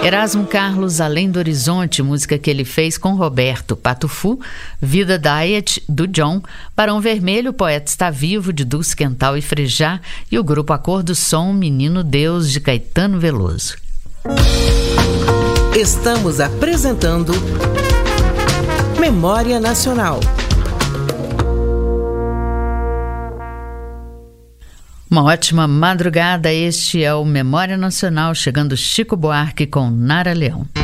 Erasmo Carlos, Além do Horizonte, música que ele fez com Roberto Patufu, Vida Diet, do John, Barão Vermelho, O Poeta Está Vivo, de Dulce Quental e Frejá, e o grupo A Cor do Som, Menino Deus, de Caetano Veloso. Estamos apresentando Memória Nacional. Uma ótima madrugada, este é o Memória Nacional, chegando Chico Buarque com Nara Leão.